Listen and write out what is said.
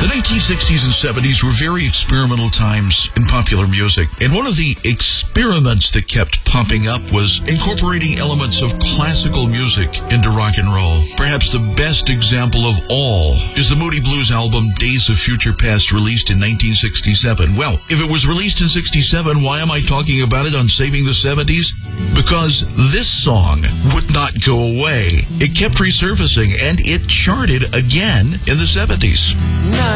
The 1960s and 70s were very experimental times in popular music, and one of the experiments that kept popping up was incorporating elements of classical music into rock and roll. Perhaps the best example of all is the Moody Blues album Days of Future Past, released in 1967. Well, if it was released in 67, why am I talking about it on Saving the 70s? Because this song would not go away. It kept resurfacing, and it charted again in the 70s.